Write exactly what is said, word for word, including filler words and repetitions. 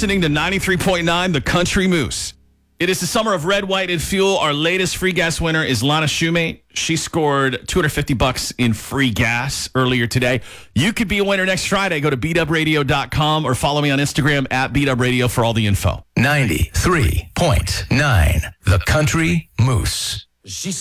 listening to ninety-three point nine The Country Moose. It is the summer of red, white, and fuel. Our latest free gas winner is Lana Shoemate. She scored two hundred fifty bucks in free gas earlier today. You could be a winner next Friday. Go to beat up radio dot com or follow me on Instagram at beat up radio for all the info. ninety-three point nine The Country Moose. She